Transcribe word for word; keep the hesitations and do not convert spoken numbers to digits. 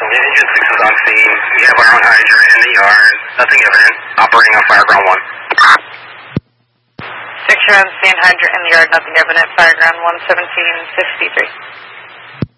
Engine six is on scene. We have our own hydrant in the yard. Nothing evident. Operating on Fireground one. six, you're on scene, hydrant in the yard, nothing evident, Fireground one seventeen fifty-three.